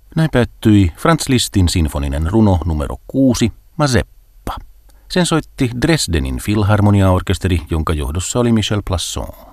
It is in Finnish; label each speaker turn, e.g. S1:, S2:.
S1: Näin päättyi Franz Lisztin sinfoninen runo numero 6, Mazeppa. Sen soitti Dresdenin filharmoniaorkesteri, jonka johdossa oli Michel Plasson.